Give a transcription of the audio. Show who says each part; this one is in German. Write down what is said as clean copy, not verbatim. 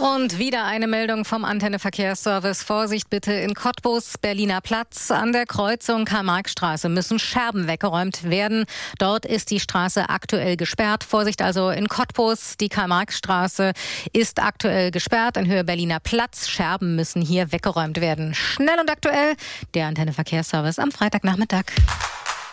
Speaker 1: Und wieder eine Meldung vom Antenne Verkehrsservice. Vorsicht bitte in Cottbus, Berliner Platz. An der Kreuzung Karl-Marx-Straße müssen Scherben weggeräumt werden. Dort ist die Straße aktuell gesperrt. Vorsicht also in Cottbus. Die Karl-Marx-Straße ist aktuell gesperrt in Höhe Berliner Platz. Scherben müssen hier weggeräumt werden. Schnell und aktuell der Antenne Verkehrsservice am Freitagnachmittag.